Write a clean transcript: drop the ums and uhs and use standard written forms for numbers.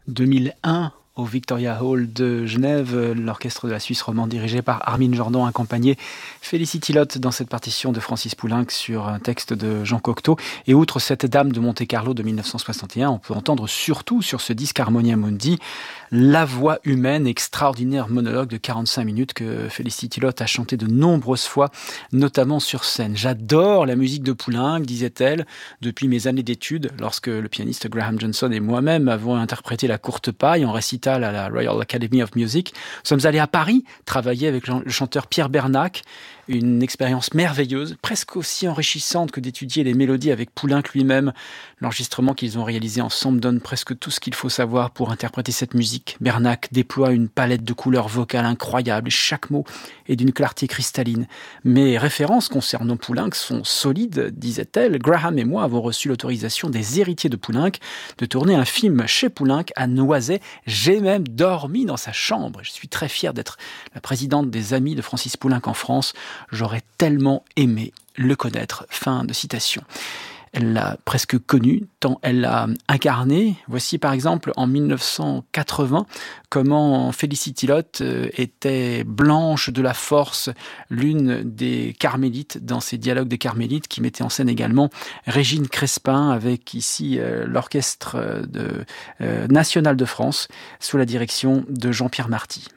2001 au Victoria Hall de Genève, l'orchestre de la Suisse romande dirigé par Armin Jordan accompagnait Félicity Lotte dans cette partition de Francis Poulenc sur un texte de Jean Cocteau. Et outre cette Dame de Monte-Carlo de 1961, on peut entendre surtout sur ce disque Harmonia Mundi la voix humaine, extraordinaire monologue de 45 minutes que Félicity Lotte a chanté de nombreuses fois, notamment sur scène. J'adore la musique de Poulenc, disait-elle, depuis mes années d'études, lorsque le pianiste Graham Johnson et moi-même avons interprété La Courte Paille en récital à la Royal Academy of Music. Nous sommes allés à Paris travailler avec le chanteur Pierre Bernac, une expérience merveilleuse, presque aussi enrichissante que d'étudier les mélodies avec Poulenc lui-même. L'enregistrement qu'ils ont réalisé ensemble donne presque tout ce qu'il faut savoir pour interpréter cette musique. Bernac déploie une palette de couleurs vocales incroyable et chaque mot est d'une clarté cristalline. Mes références concernant Poulenc sont solides, disait-elle. Graham et moi avons reçu l'autorisation des héritiers de Poulenc de tourner un film chez Poulenc à Noiset. J'ai même dormi dans sa chambre. Je suis très fière d'être la présidente des Amis de Francis Poulenc en France. J'aurais tellement aimé le connaître. Fin de citation. Elle l'a presque connu, tant elle l'a incarné. Voici par exemple en 1980 comment Félicity Lotte était Blanche de la Force, l'une des carmélites dans ces dialogues des carmélites qui mettait en scène également Régine Crespin avec ici l'orchestre national de France sous la direction de Jean-Pierre Marty.